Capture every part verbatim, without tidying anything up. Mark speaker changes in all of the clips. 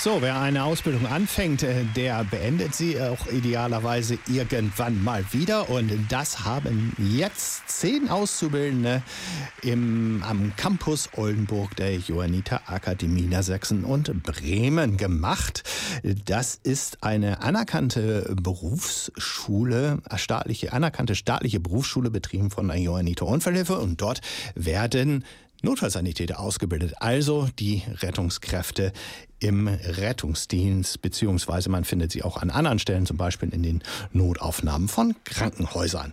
Speaker 1: So, wer eine Ausbildung anfängt, der beendet sie auch idealerweise irgendwann mal wieder. Und das haben jetzt zehn Auszubildende im, am Campus Oldenburg der Johanniter Akademie Niedersachsen und Bremen gemacht. Das ist eine anerkannte Berufsschule, staatliche, anerkannte staatliche Berufsschule, betrieben von der Johanniter Unfallhilfe. Und dort werden Notfallsanitäter ausgebildet, also die Rettungskräfte im Rettungsdienst, beziehungsweise man findet sie auch an anderen Stellen, zum Beispiel in den Notaufnahmen von Krankenhäusern.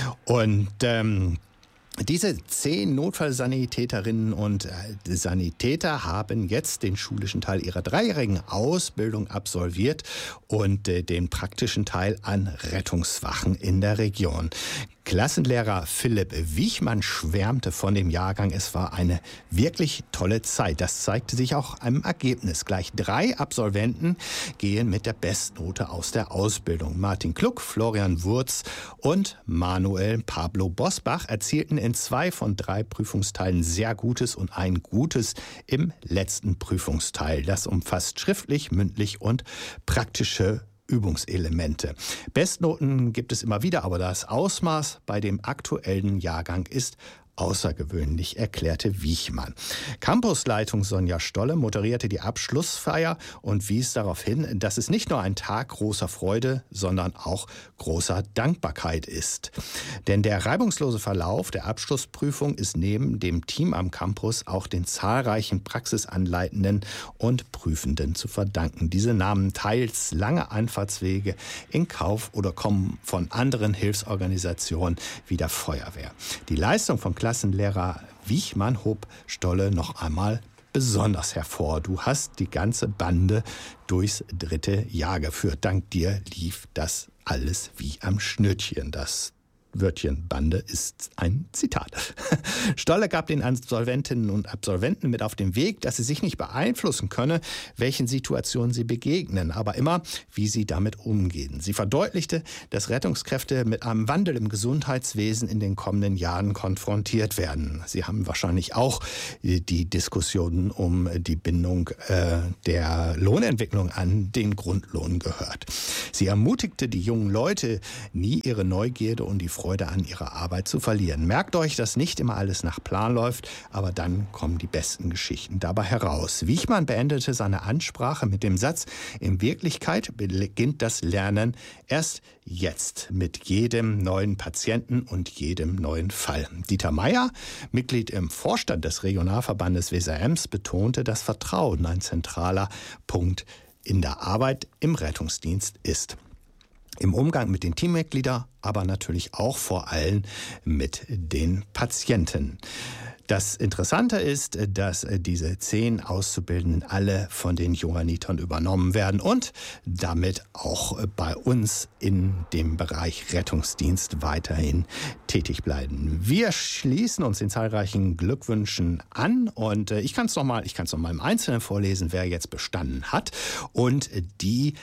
Speaker 1: Und ähm, diese zehn Notfallsanitäterinnen und Sanitäter haben jetzt den schulischen Teil ihrer dreijährigen Ausbildung absolviert und äh, den praktischen Teil an Rettungswachen in der Region. Klassenlehrer Philipp Wiechmann schwärmte von dem Jahrgang. Es war eine wirklich tolle Zeit. Das zeigte sich auch am Ergebnis. Gleich drei Absolventen gehen mit der Bestnote aus der Ausbildung. Martin Kluck, Florian Wurz und Manuel Pablo Bosbach erzielten in zwei von drei Prüfungsteilen sehr Gutes und ein Gutes im letzten Prüfungsteil. Das umfasst schriftlich, mündlich und praktische Übungselemente. Bestnoten gibt es immer wieder, aber das Ausmaß bei dem aktuellen Jahrgang ist außergewöhnlich, erklärte Wiechmann. Campusleitung Sonja Stolle moderierte die Abschlussfeier und wies darauf hin, dass es nicht nur ein Tag großer Freude, sondern auch großer Dankbarkeit ist. Denn der reibungslose Verlauf der Abschlussprüfung ist neben dem Team am Campus auch den zahlreichen Praxisanleitenden und Prüfenden zu verdanken. Diese nahmen teils lange Anfahrtswege in Kauf oder kommen von anderen Hilfsorganisationen wie der Feuerwehr. Die Leistung von Klassenlehrer Wiechmann hob Stolle noch einmal besonders hervor. Du hast die ganze Bande durchs dritte Jahr geführt. Dank dir lief das alles wie am Schnürtchen. Das Wörtchen Bande ist ein Zitat. Stolle gab den Absolventinnen und Absolventen mit auf den Weg, dass sie sich nicht beeinflussen könne, welchen Situationen sie begegnen, aber immer, wie sie damit umgehen. Sie verdeutlichte, dass Rettungskräfte mit einem Wandel im Gesundheitswesen in den kommenden Jahren konfrontiert werden. Sie haben wahrscheinlich auch die Diskussionen um die Bindung äh, der Lohnentwicklung an den Grundlohn gehört. Sie ermutigte die jungen Leute, nie ihre Neugierde und die Freude an ihrer Arbeit zu verlieren. Merkt euch, dass nicht immer alles nach Plan läuft, aber dann kommen die besten Geschichten dabei heraus. Wiechmann beendete seine Ansprache mit dem Satz: In Wirklichkeit beginnt das Lernen erst jetzt mit jedem neuen Patienten und jedem neuen Fall. Dieter Meier, Mitglied im Vorstand des Regionalverbandes Weser-Ems, betonte, dass Vertrauen ein zentraler Punkt in der Arbeit im Rettungsdienst ist. Im Umgang mit den Teammitgliedern, aber natürlich auch vor allem mit den Patienten. Das Interessante ist, dass diese zehn Auszubildenden alle von den Johannitern übernommen werden und damit auch bei uns in dem Bereich Rettungsdienst weiterhin tätig bleiben. Wir schließen uns den zahlreichen Glückwünschen an und ich kann es nochmal, ich kann es nochmal im Einzelnen vorlesen, wer jetzt bestanden hat und die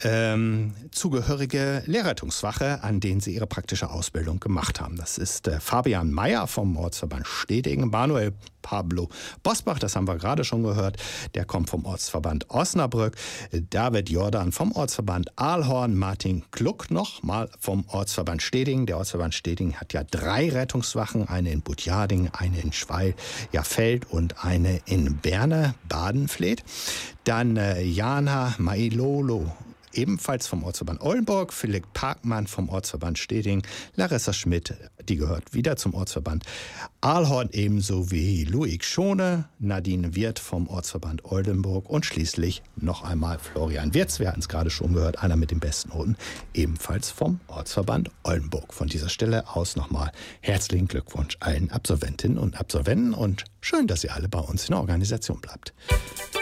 Speaker 1: Ähm, zugehörige Lehrrettungswache, an denen sie ihre praktische Ausbildung gemacht haben. Das ist äh, Fabian Meyer vom Ortsverband Stedingen, Manuel Pablo Bosbach, das haben wir gerade schon gehört, der kommt vom Ortsverband Osnabrück, David Jordan vom Ortsverband Aalhorn, Martin Kluck nochmal vom Ortsverband Stedingen. Der Ortsverband Stedingen hat ja drei Rettungswachen, eine in Butjadingen, eine in Schweiljarfeld und eine in Berne, Badenfleet. Dann äh, Jana Mailolo, ebenfalls vom Ortsverband Oldenburg, Philipp Parkmann vom Ortsverband Stedingen, Larissa Schmidt, die gehört wieder zum Ortsverband Aalhorn, ebenso wie Luik Schone, Nadine Wirth vom Ortsverband Oldenburg und schließlich noch einmal Florian Wirz, wir hatten es gerade schon gehört, einer mit den besten Noten, ebenfalls vom Ortsverband Oldenburg. Von dieser Stelle aus nochmal herzlichen Glückwunsch allen Absolventinnen und Absolventen und schön, dass ihr alle bei uns in der Organisation bleibt.